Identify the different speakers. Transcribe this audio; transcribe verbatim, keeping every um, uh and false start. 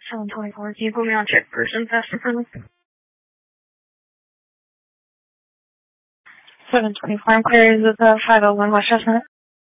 Speaker 1: seven twenty-four. Can you put me on check person fast and friendly? seven twenty-four. I'm clear. Is this a five oh one West Chestnut?